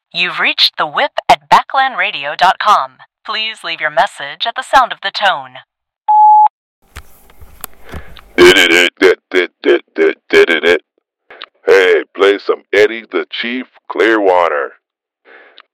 You've reached the whip at backlandradio.com. Please leave your message at the sound of the tone. Hey, play some Eddie the Chief Clearwater.